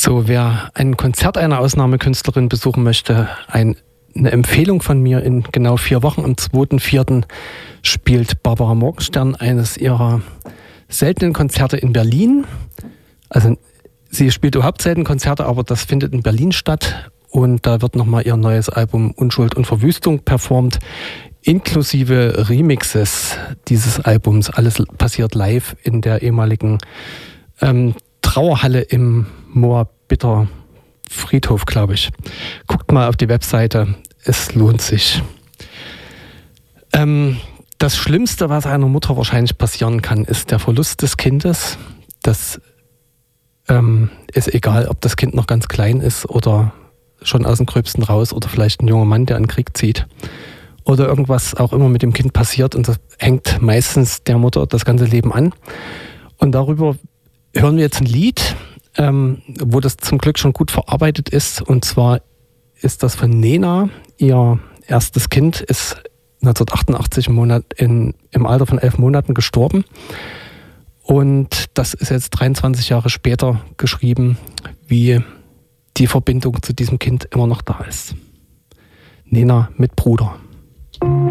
So, wer ein Konzert einer Ausnahmekünstlerin besuchen möchte, eine Empfehlung von mir: in genau 4 Wochen, am 2.4. spielt Barbara Morgenstern eines ihrer seltenen Konzerte in Berlin. Also sie spielt überhaupt selten Konzerte, aber das findet in Berlin statt. Und da wird nochmal ihr neues Album Unschuld und Verwüstung performt, inklusive Remixes dieses Albums. Alles passiert live in der ehemaligen Trauerhalle im Moabiter Friedhof, glaube ich. Guckt mal auf die Webseite, es lohnt sich. Das Schlimmste, was einer Mutter wahrscheinlich passieren kann, ist der Verlust des Kindes. Das ist egal, ob das Kind noch ganz klein ist oder schon aus dem Gröbsten raus oder vielleicht ein junger Mann, der in den Krieg zieht. Oder irgendwas auch immer mit dem Kind passiert, und das hängt meistens der Mutter das ganze Leben an. Und darüber hören wir jetzt ein Lied, wo das zum Glück schon gut verarbeitet ist. Und zwar ist das von Nena. Ihr erstes Kind ist 1988 im Alter von 11 Monaten gestorben. Und das ist jetzt 23 Jahre später geschrieben, wie die Verbindung zu diesem Kind immer noch da ist. Nena mit Bruder.